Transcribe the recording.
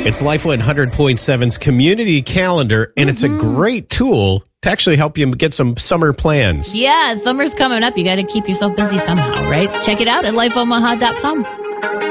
It's Life 100.7's community calendar, and it's a great tool to actually help you get some summer plans. Yeah, summer's coming up. You got to keep yourself busy somehow, right? Check it out at lifeomaha.com.